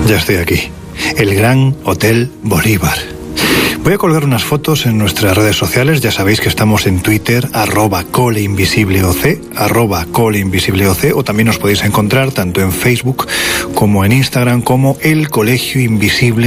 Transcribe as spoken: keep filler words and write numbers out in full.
Ya estoy aquí. El Gran Hotel Bolívar. Voy a colgar unas fotos en nuestras redes sociales. Ya sabéis que estamos en Twitter, arroba coleinvisibleoc, arroba coleinvisibleoc, o también nos podéis encontrar tanto en Facebook como en Instagram como El Colegio Invisible